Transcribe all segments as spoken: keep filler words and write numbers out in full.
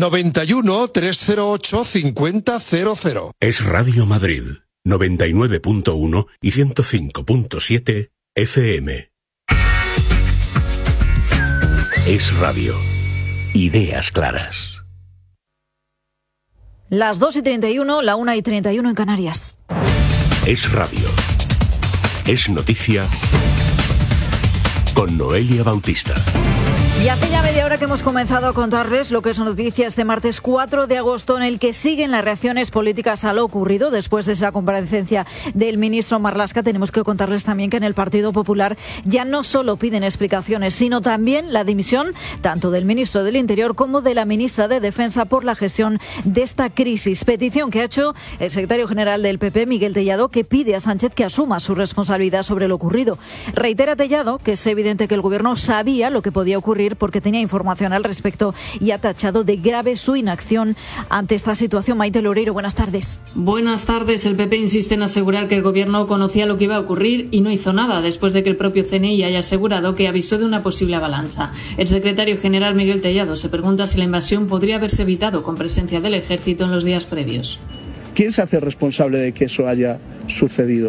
noventa y uno, trescientos ocho, cincuenta cero cero. Es Radio Madrid, noventa y nueve punto uno y ciento cinco punto siete F M. Es Radio. Ideas claras. Las dos y treinta y uno, la una y treinta y uno en Canarias. Es Radio. Es noticia con Noelia Bautista. Y hace ya media hora que hemos comenzado a contarles lo que es noticia este martes cuatro de agosto, en el que siguen las reacciones políticas a lo ocurrido después de esa comparecencia del ministro Marlaska. Tenemos que contarles también que en el Partido Popular ya no solo piden explicaciones, sino también la dimisión tanto del ministro del Interior como de la ministra de Defensa por la gestión de esta crisis. Petición que ha hecho el secretario general del P P, Miguel Tellado, que pide a Sánchez que asuma su responsabilidad sobre lo ocurrido. Reitera Tellado que es evidente que el Gobierno sabía lo que podía ocurrir porque tenía información al respecto, y ha tachado de grave su inacción ante esta situación. Maite Loureiro, buenas tardes. Buenas tardes. El P P insiste en asegurar que el Gobierno conocía lo que iba a ocurrir y no hizo nada, después de que el propio C N I haya asegurado que avisó de una posible avalancha. El secretario general Miguel Tellado se pregunta si la invasión podría haberse evitado con presencia del Ejército en los días previos. ¿Quién se hace responsable de que eso haya sucedido?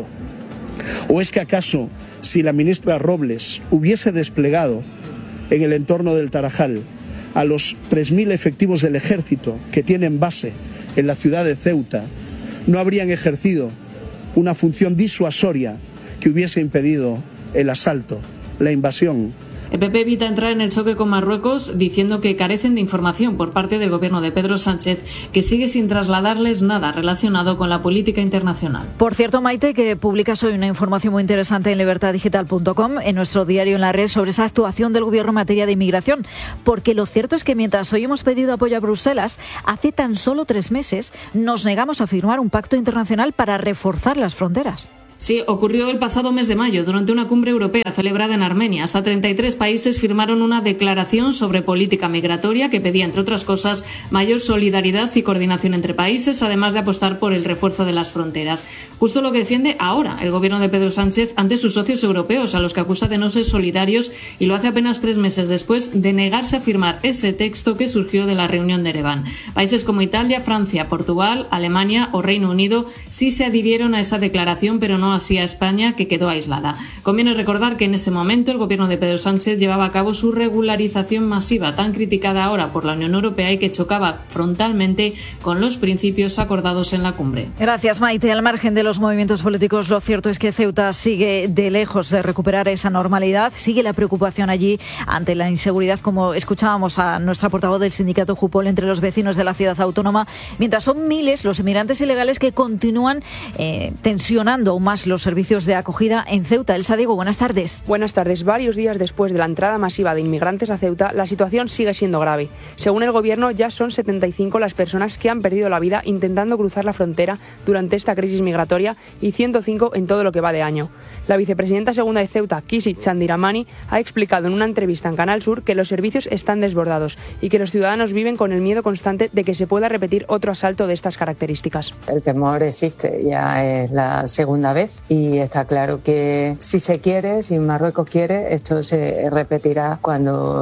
¿O es que acaso, si la ministra Robles hubiese desplegado en el entorno del Tarajal a los tres mil efectivos del Ejército que tienen base en la ciudad de Ceuta, no habrían ejercido una función disuasoria que hubiese impedido el asalto, la invasión? El P P evita entrar en el choque con Marruecos, diciendo que carecen de información por parte del Gobierno de Pedro Sánchez, que sigue sin trasladarles nada relacionado con la política internacional. Por cierto, Maite, que publicas hoy una información muy interesante en libertad digital punto com, en nuestro diario en la red, sobre esa actuación del Gobierno en materia de inmigración. Porque lo cierto es que mientras hoy hemos pedido apoyo a Bruselas, hace tan solo tres meses nos negamos a firmar un pacto internacional para reforzar las fronteras. Sí, ocurrió el pasado mes de mayo, durante una cumbre europea celebrada en Armenia. Hasta treinta y tres países firmaron una declaración sobre política migratoria que pedía, entre otras cosas, mayor solidaridad y coordinación entre países, además de apostar por el refuerzo de las fronteras. Justo lo que defiende ahora el Gobierno de Pedro Sánchez ante sus socios europeos, a los que acusa de no ser solidarios, y lo hace apenas tres meses después de negarse a firmar ese texto que surgió de la reunión de Ereván. Países como Italia, Francia, Portugal, Alemania o Reino Unido sí se adhirieron a esa declaración, pero no así a España, que quedó aislada. Conviene recordar que en ese momento el Gobierno de Pedro Sánchez llevaba a cabo su regularización masiva, tan criticada ahora por la Unión Europea y que chocaba frontalmente con los principios acordados en la cumbre. Gracias, Maite. Al margen de los movimientos políticos, lo cierto es que Ceuta sigue de lejos de recuperar esa normalidad. Sigue la preocupación allí ante la inseguridad, como escuchábamos a nuestra portavoz del sindicato Jupol, entre los vecinos de la ciudad autónoma, mientras son miles los inmigrantes ilegales que continúan eh, tensionando aún más los servicios de acogida en Ceuta. Elsa Diego, buenas tardes. Buenas tardes. Varios días después de la entrada masiva de inmigrantes a Ceuta, la situación sigue siendo grave. Según el Gobierno, ya son setenta y cinco las personas que han perdido la vida intentando cruzar la frontera durante esta crisis migratoria y ciento cinco en todo lo que va de año. La vicepresidenta segunda de Ceuta, Kisi Chandiramani, ha explicado en una entrevista en Canal Sur que los servicios están desbordados y que los ciudadanos viven con el miedo constante de que se pueda repetir otro asalto de estas características. El temor existe, ya es la segunda vez, y está claro que si se quiere, si Marruecos quiere, esto se repetirá cuando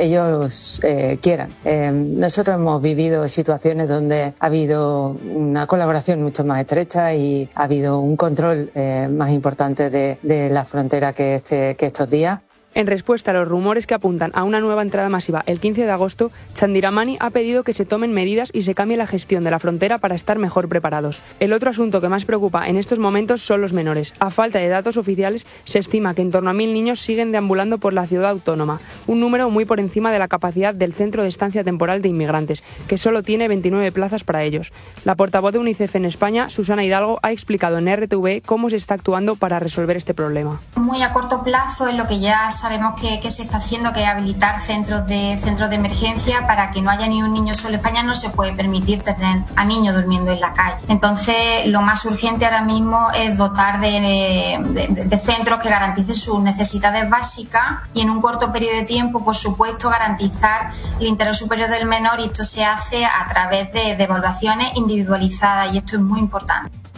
ellos eh, quieran. Eh, nosotros hemos vivido situaciones donde ha habido una colaboración mucho más estrecha y ha habido un control eh, más importante de de la frontera que, este, que estos días. En respuesta a los rumores que apuntan a una nueva entrada masiva el quince de agosto, Chandiramani ha pedido que se tomen medidas y se cambie la gestión de la frontera para estar mejor preparados. El otro asunto que más preocupa en estos momentos son los menores. A falta de datos oficiales, se estima que en torno a mil niños siguen deambulando por la ciudad autónoma, un número muy por encima de la capacidad del Centro de Estancia Temporal de Inmigrantes, que solo tiene veintinueve plazas para ellos. La portavoz de UNICEF en España, Susana Hidalgo, ha explicado en R T V cómo se está actuando para resolver este problema. Muy a corto plazo, en lo que ya sabemos que, que se está haciendo, que es habilitar centros de, centros de emergencia para que no haya ni un niño solo. En España no se puede permitir tener a niños durmiendo en la calle. Entonces, lo más urgente ahora mismo es dotar de, de, de centros que garanticen sus necesidades básicas y en un corto periodo de tiempo, por supuesto, garantizar el interés superior del menor, y esto se hace a través de, de evaluaciones individualizadas, y esto es muy importante.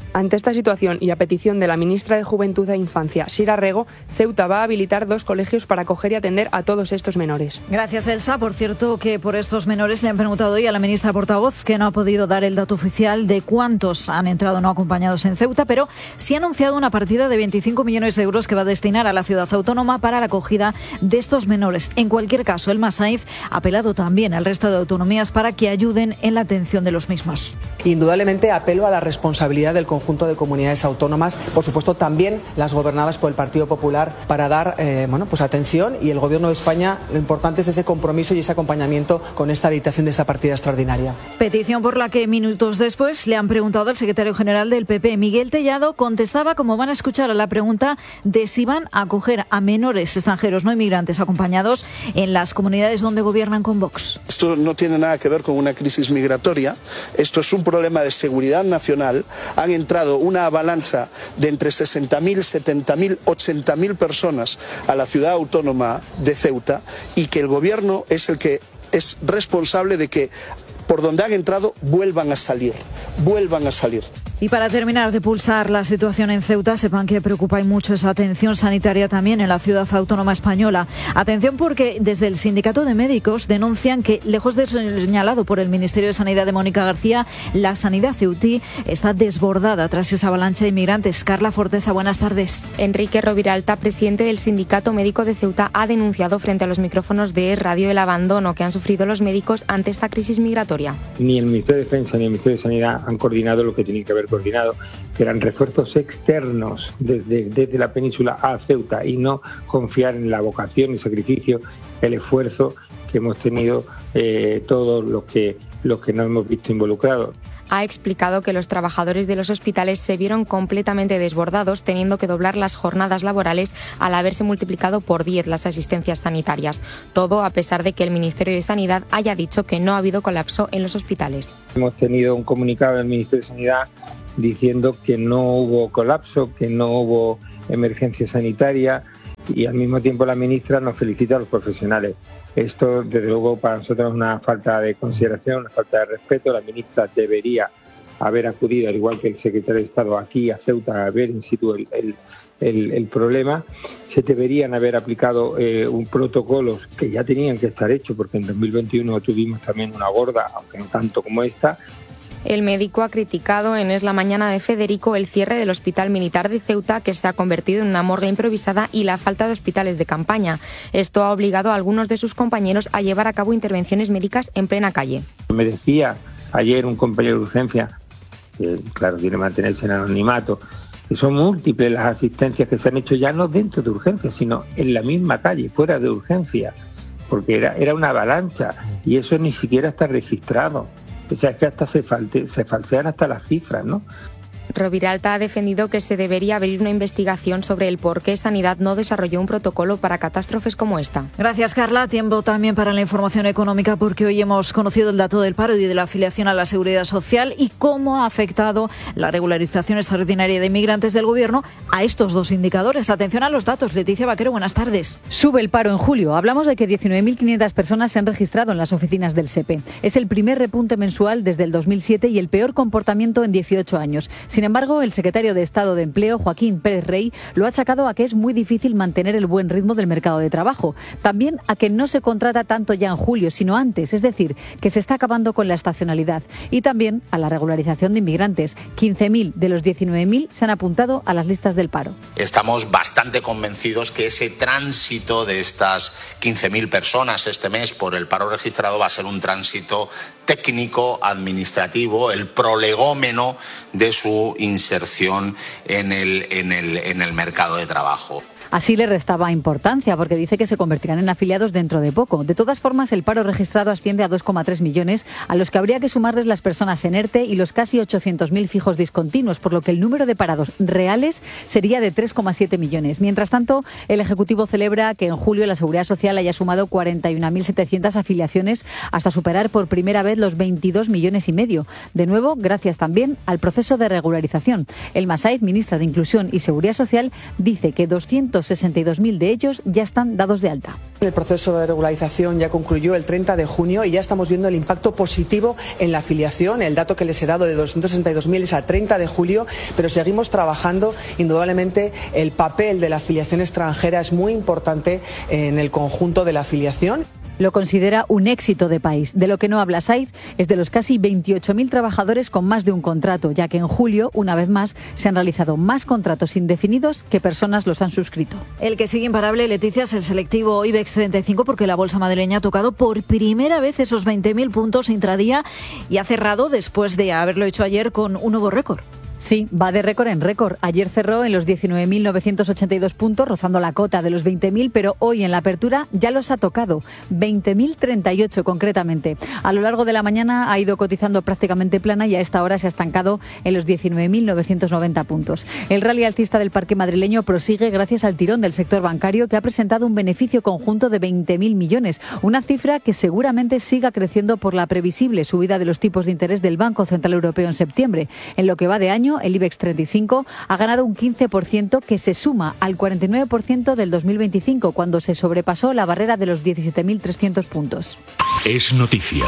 Ante esta situación y a petición de la ministra de Juventud e Infancia, Sira Rego, Ceuta va a habilitar dos colegios para acoger y atender a todos estos menores. Gracias, Elsa. Por cierto, que por estos menores le han preguntado hoy a la ministra portavoz, que no ha podido dar el dato oficial de cuántos han entrado no acompañados en Ceuta, pero sí ha anunciado una partida de veinticinco millones de euros que va a destinar a la ciudad autónoma para la acogida de estos menores. En cualquier caso, el Masaiz ha apelado también al resto de autonomías para que ayuden en la atención de los mismos. Indudablemente apelo a la responsabilidad del conjunto de comunidades autónomas, por supuesto también las gobernadas por el Partido Popular, para dar eh, bueno, pues atención, y el Gobierno de España, lo importante es ese compromiso y ese acompañamiento con esta habilitación de esta partida extraordinaria. Petición por la que minutos después le han preguntado al secretario general del P P, Miguel Tellado, contestaba, como van a escuchar, a la pregunta de si van a acoger a menores extranjeros no inmigrantes acompañados en las comunidades donde gobiernan con Vox. Esto no tiene nada que ver con una crisis migratoria, esto es un problema de seguridad nacional. Han entrado una avalancha de entre sesenta mil, setenta mil, ochenta mil personas a la ciudad autónoma de Ceuta, y que el gobierno es el que es responsable de que por donde han entrado vuelvan a salir, vuelvan a salir. Y para terminar de pulsar la situación en Ceuta, sepan que preocupa y mucho esa atención sanitaria también en la ciudad autónoma española. Atención, porque desde el Sindicato de Médicos denuncian que, lejos de ser señalado por el Ministerio de Sanidad de Mónica García, la sanidad ceutí está desbordada tras esa avalancha de inmigrantes. Carla Forteza, buenas tardes. Enrique Roviralta, presidente del Sindicato Médico de Ceuta, ha denunciado frente a los micrófonos de Radio el abandono que han sufrido los médicos ante esta crisis migratoria. Ni el Ministerio de Defensa ni el Ministerio de Sanidad han coordinado lo que tienen que haber coordinado, que eran refuerzos externos desde, desde la península a Ceuta, y no confiar en la vocación, el sacrificio, el esfuerzo que hemos tenido eh, todos los que, los que nos hemos visto involucrados. Ha explicado que los trabajadores de los hospitales se vieron completamente desbordados, teniendo que doblar las jornadas laborales al haberse multiplicado por diez las asistencias sanitarias. Todo a pesar de que el Ministerio de Sanidad haya dicho que no ha habido colapso en los hospitales. Hemos tenido un comunicado del Ministerio de Sanidad diciendo que no hubo colapso, que no hubo emergencia sanitaria, y al mismo tiempo la ministra nos felicita a los profesionales. Esto, desde luego, para nosotros es una falta de consideración, una falta de respeto. La ministra debería haber acudido, al igual que el secretario de Estado, aquí a Ceuta a ver in situ el, el, el, el problema. Se deberían haber aplicado eh, un protocolos que ya tenían que estar hechos, porque en dos mil veintiuno tuvimos también una gorda, aunque no tanto como esta. El médico ha criticado en Es la Mañana de Federico el cierre del Hospital Militar de Ceuta, que se ha convertido en una morgue improvisada, y la falta de hospitales de campaña. Esto ha obligado a algunos de sus compañeros a llevar a cabo intervenciones médicas en plena calle. Me decía ayer un compañero de urgencia, que claro, quiere mantenerse en anonimato, que son múltiples las asistencias que se han hecho ya no dentro de urgencias, sino en la misma calle, fuera de urgencias, porque era, era una avalancha, y eso ni siquiera está registrado. O sea, es que hasta se, falte, se falsean hasta las cifras, ¿no? Roviralta ha defendido que se debería abrir una investigación sobre el por qué Sanidad no desarrolló un protocolo para catástrofes como esta. Gracias, Carla. Tiempo también para la información económica, porque hoy hemos conocido el dato del paro y de la afiliación a la Seguridad Social y cómo ha afectado la regularización extraordinaria de inmigrantes del Gobierno a estos dos indicadores. Atención a los datos. Leticia Vaquero, buenas tardes. Sube el paro en julio. Hablamos de que diecinueve mil quinientas personas se han registrado en las oficinas del S E P E. Es el primer repunte mensual desde el dos mil siete y el peor comportamiento en dieciocho años. Sin embargo, el secretario de Estado de Empleo, Joaquín Pérez Rey, lo ha achacado a que es muy difícil mantener el buen ritmo del mercado de trabajo. También a que no se contrata tanto ya en julio, sino antes, es decir, que se está acabando con la estacionalidad. Y también a la regularización de inmigrantes. quince mil de los diecinueve mil se han apuntado a las listas del paro. Estamos bastante convencidos que ese tránsito de estas quince mil personas este mes por el paro registrado va a ser un tránsito técnico, administrativo, el prolegómeno de su inserción en el, en el, en el mercado de trabajo. Así le restaba importancia, porque dice que se convertirán en afiliados dentro de poco. De todas formas, el paro registrado asciende a dos coma tres millones, a los que habría que sumarles las personas en ERTE y los casi ochocientos mil fijos discontinuos, por lo que el número de parados reales sería de tres coma siete millones. Mientras tanto, el Ejecutivo celebra que en julio la Seguridad Social haya sumado cuarenta y una mil setecientas afiliaciones, hasta superar por primera vez los veintidós millones y medio. De nuevo, gracias también al proceso de regularización. El Masaiz, ministra de Inclusión y Seguridad Social, dice que doscientos ciento sesenta y dos mil de ellos ya están dados de alta. El proceso de regularización ya concluyó el treinta de junio y ya estamos viendo el impacto positivo en la afiliación. El dato que les he dado de doscientos sesenta y dos mil es a treinta de julio, pero seguimos trabajando. Indudablemente el papel de la afiliación extranjera es muy importante en el conjunto de la afiliación. Lo considera un éxito de país. De lo que no habla Saiz es de los casi veintiocho mil trabajadores con más de un contrato, ya que en julio, una vez más, se han realizado más contratos indefinidos que personas los han suscrito. El que sigue imparable, Leticia, es el selectivo IBEX treinta y cinco, porque la bolsa madrileña ha tocado por primera vez esos veinte mil puntos intradía y ha cerrado después de haberlo hecho ayer con un nuevo récord. Sí, va de récord en récord. Ayer cerró en los diecinueve mil novecientos ochenta y dos puntos, rozando la cota de los veinte mil, pero hoy en la apertura ya los ha tocado, veinte mil treinta y ocho concretamente. A lo largo de la mañana ha ido cotizando prácticamente plana y a esta hora se ha estancado en los diecinueve mil novecientos noventa puntos. El rally alcista del parque madrileño prosigue gracias al tirón del sector bancario, que ha presentado un beneficio conjunto de veinte mil millones, una cifra que seguramente siga creciendo por la previsible subida de los tipos de interés del Banco Central Europeo en septiembre. En lo que va de año, el IBEX treinta y cinco ha ganado un quince por ciento, que se suma al cuarenta y nueve por ciento del dos mil veinticinco, cuando se sobrepasó la barrera de los diecisiete mil trescientos puntos. Es noticia.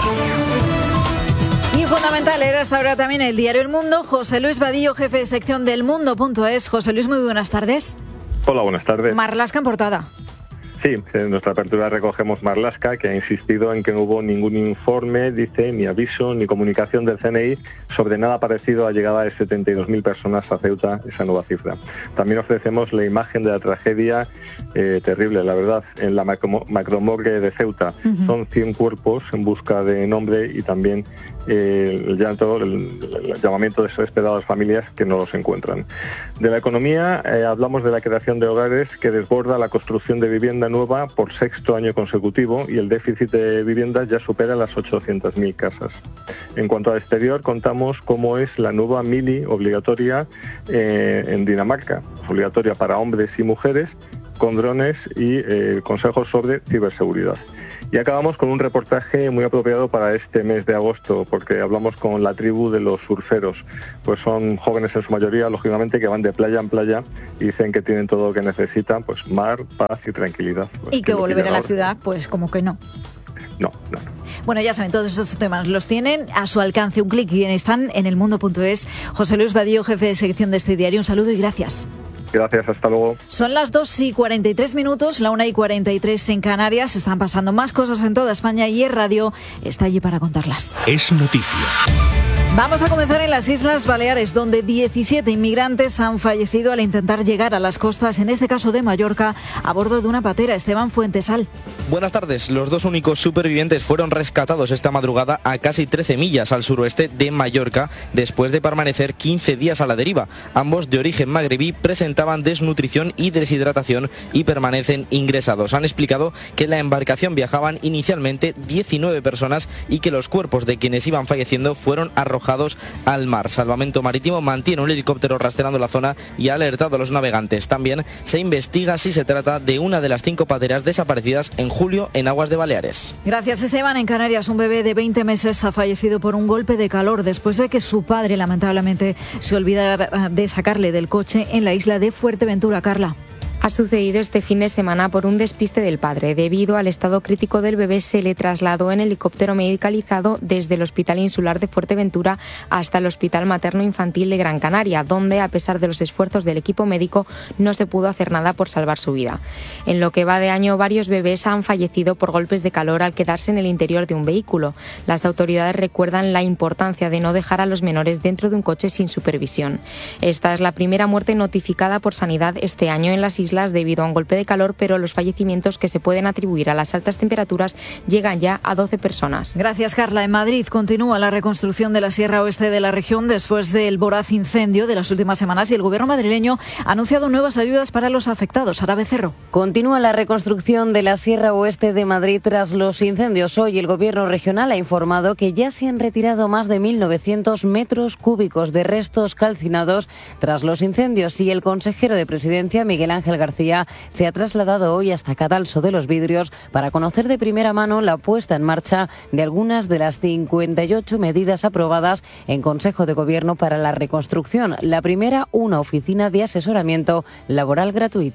Y fundamental era hasta ahora también el diario El Mundo. José Luis Vadillo, jefe de sección del Mundo.es. José Luis, muy buenas tardes. Hola, buenas tardes. Marlaska en portada. Sí, en nuestra apertura recogemos Marlaska, que ha insistido en que no hubo ningún informe, dice, ni aviso, ni comunicación del C N I sobre nada parecido a la llegada de setenta y dos mil personas a Ceuta, esa nueva cifra. También ofrecemos la imagen de la tragedia eh, terrible, la verdad, en la macro, macromorgue de Ceuta. Uh-huh. Son cien cuerpos en busca de nombre y también eh, el llanto, el, el llamamiento desesperado a las familias que no los encuentran. De la economía eh, hablamos de la creación de hogares, que desborda la construcción de vivienda nueva por sexto año consecutivo, y el déficit de viviendas ya supera las ochocientas mil casas. En cuanto al exterior, contamos cómo es la nueva mili obligatoria eh, en Dinamarca, obligatoria para hombres y mujeres, con drones y eh, consejos sobre ciberseguridad. Y acabamos con un reportaje muy apropiado para este mes de agosto, porque hablamos con la tribu de los surferos. Pues son jóvenes en su mayoría, lógicamente, que van de playa en playa y dicen que tienen todo lo que necesitan, pues mar, paz y tranquilidad. Pues, y que volver a la ciudad, pues como que no. No, no, no. Bueno, ya saben, todos estos temas los tienen a su alcance, un clic, y están en el mundo.es. José Luis Vadillo, jefe de sección de este diario, un saludo y gracias. Gracias, hasta luego. Son las dos y cuarenta y tres minutos, la una y cuarenta y tres en Canarias. Están pasando más cosas en toda España y Es Radio está allí para contarlas. Es noticia. Vamos a comenzar en las Islas Baleares, donde diecisiete inmigrantes han fallecido al intentar llegar a las costas, en este caso de Mallorca, a bordo de una patera. Esteban Fuentesal. Buenas tardes. Los dos únicos supervivientes fueron rescatados esta madrugada a casi trece millas al suroeste de Mallorca, después de permanecer quince días a la deriva. Ambos, de origen magrebí, presentaban desnutrición y deshidratación y permanecen ingresados. Han explicado que en la embarcación viajaban inicialmente diecinueve personas y que los cuerpos de quienes iban falleciendo fueron arrojados al mar. Salvamento Marítimo mantiene un helicóptero rastreando la zona y ha alertado a los navegantes. También se investiga si se trata de una de las cinco pateras desaparecidas en julio en aguas de Baleares. Gracias, Esteban. En Canarias, un bebé de veinte meses ha fallecido por un golpe de calor después de que su padre lamentablemente se olvidara de sacarle del coche en la isla de Fuerteventura. Carla. Ha sucedido este fin de semana por un despiste del padre. Debido al estado crítico del bebé, se le trasladó en helicóptero medicalizado desde el Hospital Insular de Fuerteventura hasta el Hospital Materno Infantil de Gran Canaria, donde, a pesar de los esfuerzos del equipo médico, no se pudo hacer nada por salvar su vida. En lo que va de año, varios bebés han fallecido por golpes de calor al quedarse en el interior de un vehículo. Las autoridades recuerdan la importancia de no dejar a los menores dentro de un coche sin supervisión. Esta es la primera muerte notificada por Sanidad este año en las islas debido a un golpe de calor, pero los fallecimientos que se pueden atribuir a las altas temperaturas llegan ya a doce personas. Gracias, Carla. En Madrid continúa la reconstrucción de la Sierra Oeste de la región después del voraz incendio de las últimas semanas, y el gobierno madrileño ha anunciado nuevas ayudas para los afectados. Sara Becerro. Continúa la reconstrucción de la Sierra Oeste de Madrid tras los incendios. Hoy el gobierno regional ha informado que ya se han retirado más de mil novecientos metros cúbicos de restos calcinados tras los incendios, y el consejero de Presidencia, Miguel Ángel García, se ha trasladado hoy hasta Cadalso de los Vidrios para conocer de primera mano la puesta en marcha de algunas de las cincuenta y ocho medidas aprobadas en Consejo de Gobierno para la reconstrucción. La primera, una oficina de asesoramiento laboral gratuito.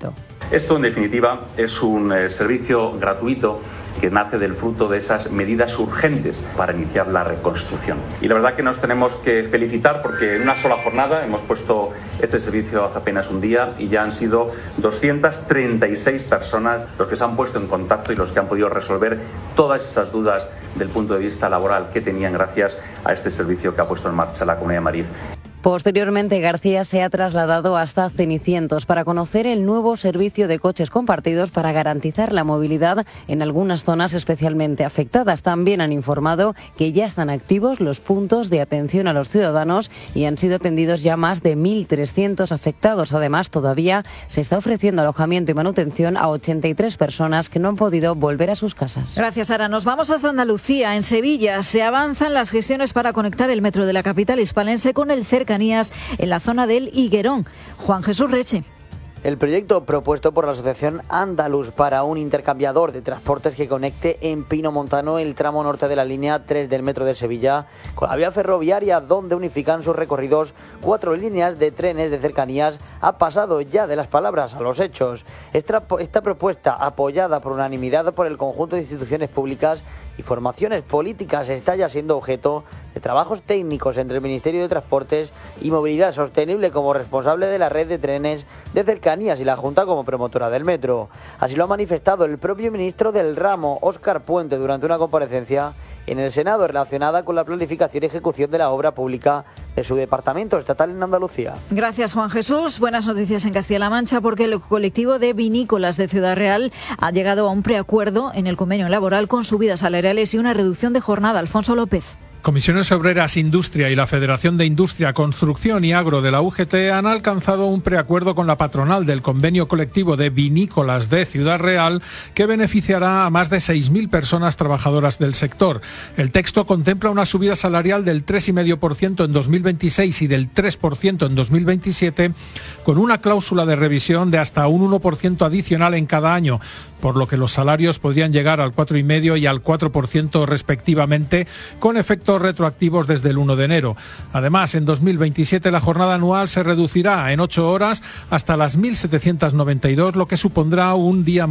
Esto, en definitiva, es un eh, servicio gratuito que nace del fruto de esas medidas urgentes para iniciar la reconstrucción. Y la verdad que nos tenemos que felicitar porque en una sola jornada hemos puesto este servicio hace apenas un día y ya han sido doscientas treinta y seis personas los que se han puesto en contacto y los que han podido resolver todas esas dudas del punto de vista laboral que tenían gracias a este servicio que ha puesto en marcha la Comunidad de Madrid. Posteriormente, García se ha trasladado hasta Cenicientos para conocer el nuevo servicio de coches compartidos para garantizar la movilidad en algunas zonas especialmente afectadas. También han informado que ya están activos los puntos de atención a los ciudadanos y han sido atendidos ya más de mil trescientos afectados. Además, todavía se está ofreciendo alojamiento y manutención a ochenta y tres personas que no han podido volver a sus casas. Gracias, Sara. Nos vamos hasta Andalucía. En Sevilla se avanzan las gestiones para conectar el metro de la capital hispalense con el cercanías en la zona del Higuerón. Juan Jesús Reche. El proyecto propuesto por la Asociación Andaluz para un intercambiador de transportes que conecte en Pino Montano el tramo norte de la línea tres del metro de Sevilla con la vía ferroviaria, donde unifican sus recorridos cuatro líneas de trenes de cercanías, ha pasado ya de las palabras a los hechos. Esta, esta propuesta, apoyada por unanimidad por el conjunto de instituciones públicas y formaciones políticas, está ya siendo objeto de trabajos técnicos entre el Ministerio de Transportes y Movilidad Sostenible como responsable de la red de trenes de cercanías y la Junta como promotora del metro. Así lo ha manifestado el propio ministro del ramo, Óscar Puente, durante una comparecencia en el Senado relacionada con la planificación y ejecución de la obra pública de su departamento estatal en Andalucía. Gracias, Juan Jesús. Buenas noticias en Castilla-La Mancha porque el colectivo de vinícolas de Ciudad Real ha llegado a un preacuerdo en el convenio laboral con subidas salariales y una reducción de jornada. Alfonso López. Comisiones Obreras, Industria y la Federación de Industria, Construcción y Agro de la U G T han alcanzado un preacuerdo con la patronal del convenio colectivo de vinícolas de Ciudad Real que beneficiará a más de seis mil personas trabajadoras del sector. El texto contempla una subida salarial del tres coma cinco por ciento en dos mil veintiséis y del tres por ciento en dos mil veintisiete, con una cláusula de revisión de hasta un uno por ciento adicional en cada año, por lo que los salarios podrían llegar al cuatro coma cinco y al cuatro por ciento respectivamente, con efectos retroactivos desde el uno de enero. Además, en dos mil veintisiete la jornada anual se reducirá en ocho horas hasta las mil setecientas noventa y dos, lo que supondrá un día más